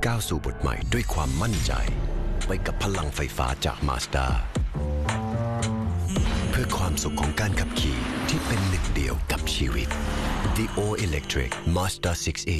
ก้าวสู่บทใหม่ด้วยความมั่นใจไปกับพลังไฟฟ้าจาก Mazda เพื่อความสุขของการขับขี่ที่เป็นหนึ่งเดียวกับชีวิต The All Electric Mazda 6e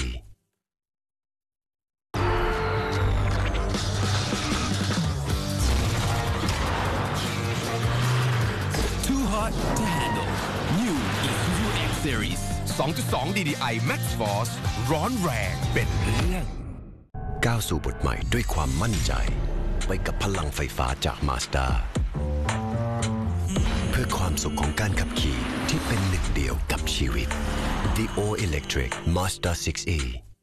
Too hot to handle New Isuzu X Series 2.2 DDI Max Force ร้อนแรงเป็นเรื่องก้าวสู่บทใหม่ด้วยความมั่นใจไปกับพลังไฟฟ้าจาก Mazda เพื่อความสุขของการขับขี่ที่เป็นหนึ่งเดียวกับชีวิต The All Electric Mazda 6e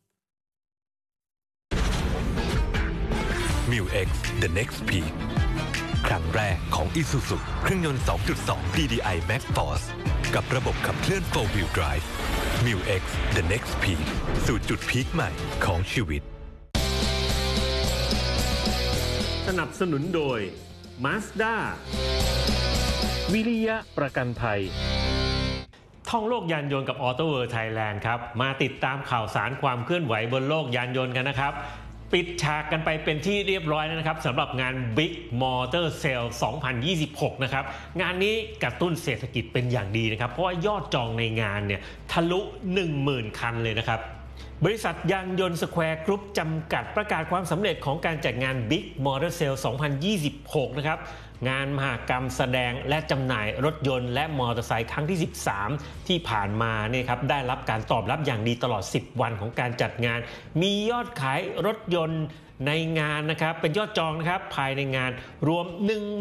Mu X The Next Peak ครั้งแรกของ Isuzu เครื่องยนต์ 2.2 DDI Max Force กับระบบขับเคลื่อน 4-wheel drive Mu X The Next Peak สู่จุดพีคใหม่ของชีวิตสนับสนุนโดย Mazda วิริยะประกันภัยท่องโลกยานยนต์กับ Auto World Thailand ครับมาติดตามข่าวสารความเคลื่อนไหวบนโลกยานยนต์กันนะครับปิดฉากกันไปเป็นที่เรียบร้อยแล้วนะครับสำหรับงาน Big Motor Sale 2026 นะครับงานนี้กระตุ้นเศรษฐกิจเป็นอย่างดีนะครับเพราะว่ายอดจองในงานเนี่ยทะลุ 10,000 คันเลยนะครับบริษัทยานยนต์สแควร์กรุ๊ปจำกัดประกาศความสำเร็จของการจัดงาน Big Motor Sale 2026 นะครับงานมหกรรมแสดงและจำหน่ายรถยนต์และมอเตอร์ไซค์ครั้งที่ 13 ที่ผ่านมาเนี่ยครับได้รับการตอบรับอย่างดีตลอด 10 วันของการจัดงานมียอดขายรถยนต์ในงานนะครับเป็นยอดจองนะครับภายในงานรวม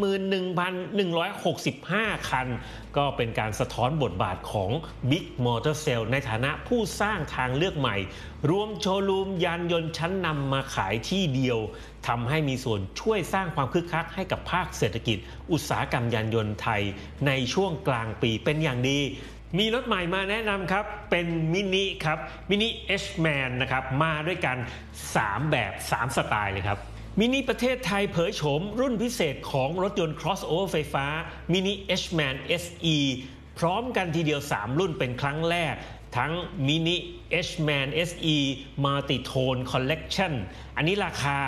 11,165 คันก็เป็นการสะท้อนบทบาทของ Big Motor Sale ในฐานะผู้สร้างทางเลือกใหม่รวมโชว์รูมยานยนต์ชั้นนำมาขายที่เดียวทำให้มีส่วนช่วยสร้างความคึกคักให้กับภาคเศรษฐกิจอุตสาหกรรมยานยนต์ไทยในช่วงกลางปีเป็นอย่างดีมีรถใหม่มาแนะนำครับเป็นมินิครับมินิ H-Man นะครับมาด้วยกัน3แบบ3สไตล์เลยครับมินิประเทศไทยเผยโฉมรุ่นพิเศษของรถยนต์ crossover ไฟฟ้ามินิ H-Man SE พร้อมกันทีเดียว3รุ่นเป็นครั้งแรกทั้งมินิ H-Man SE Multi-Tone Collection อันนี้ราคา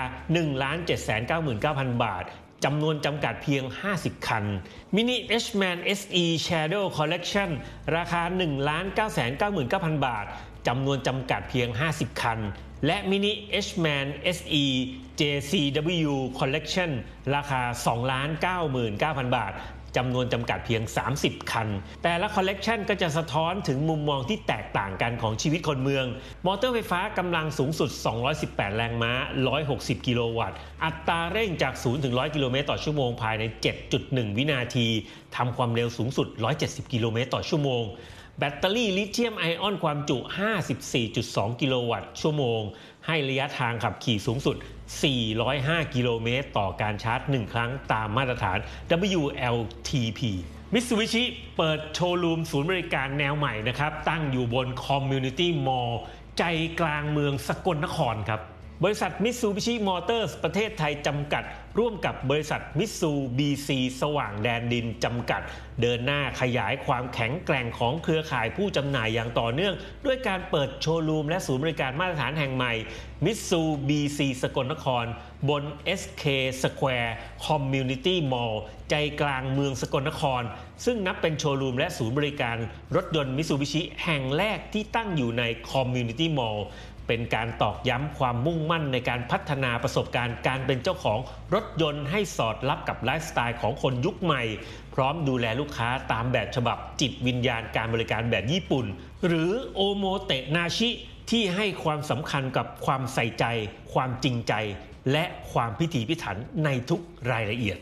1,799,000 บาทจำนวนจำกัดเพียง50คันมินิ H-Man SE Shadow Collection ราคา 1,999,000 บาทจำนวนจำกัดเพียง50คันและมินิ H-Man SE JCW Collection ราคา 2,99,000 บาทจำนวนจำกัดเพียง30คันแต่ละคอลเลกชันก็จะสะท้อนถึงมุมมองที่แตกต่างกันของชีวิตคนเมืองมอเตอร์ไฟฟ้ากำลังสูงสุด218แรงม้า160กิโลวัตต์อัตราเร่งจาก0ถึง100กิโลเมตรต่อชั่วโมงภายใน 7.1 วินาทีทำความเร็วสูงสุด170กิโลเมตรต่อชั่วโมงแบตเตอรี่ลิเธียมไอออนความจุ 54.2 กิโลวัตต์ชั่วโมงให้ระยะทางขับขี่สูงสุด405กิโลเมตรต่อการชาร์จ1ครั้งตามมาตรฐาน WLTP Mitsubishi เปิดโชว์รูมศูนย์บริการแนวใหม่นะครับตั้งอยู่บน Community Mall ใจกลางเมืองสกลนครครับบริษัท Mitsubishi Motors ประเทศไทยจำกัดร่วมกับบริษัท Mitsubishi สว่างแดนดินจำกัดเดินหน้าขยายความแข็งแกร่งของเครือข่ายผู้จำหน่ายอย่างต่อเนื่องด้วยการเปิดโชว์รูมและศูนย์บริการมาตรฐานแห่งใหม่ Mitsubishi สกลนครบน SK Square Community Mall ใจกลางเมืองสกลนครซึ่งนับเป็นโชว์รูมและศูนย์บริการรถยนต์ Mitsubishi แห่งแรกที่ตั้งอยู่ใน Community Mallเป็นการตอกย้ำความมุ่งมั่นในการพัฒนาประสบการณ์การเป็นเจ้าของรถยนต์ให้สอดรับกับไลฟ์สไตล์ของคนยุคใหม่พร้อมดูแลลูกค้าตามแบบฉบับจิตวิญญาณการบริการแบบญี่ปุ่นหรือโอโมเตะนาชิที่ให้ความสำคัญกับความใส่ใจความจริงใจและความพิถีพิถันในทุกรายละเอียด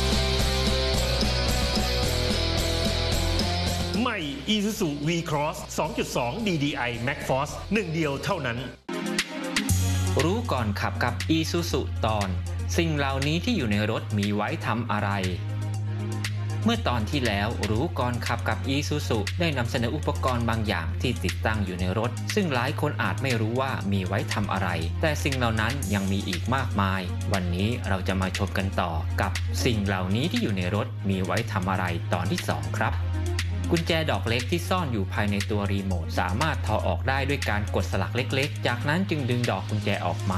ใหม่ Isuzu V-Cross 2.2 DDI Max Force หนึ่งเดียวเท่านั้นรู้ก่อนขับกับ Isuzu ตอนสิ่งเหล่านี้ที่อยู่ในรถมีไว้ทำอะไรเมื่อตอนที่แล้วรู้ก่อนขับกับ Isuzu ได้นำเสนออุปกรณ์บางอย่างที่ติดตั้งอยู่ในรถซึ่งหลายคนอาจไม่รู้ว่ามีไว้ทำอะไรแต่สิ่งเหล่านั้นยังมีอีกมากมายวันนี้เราจะมาชมกันต่อกับสิ่งเหล่านี้ที่อยู่ในรถมีไว้ทำอะไรตอนที่2ครับกุญแจดอกเล็กที่ซ่อนอยู่ภายในตัวรีโมทสามารถถอดออกได้ด้วยการกดสลักเล็กๆจากนั้นจึงดึงดอกกุญแจออกมา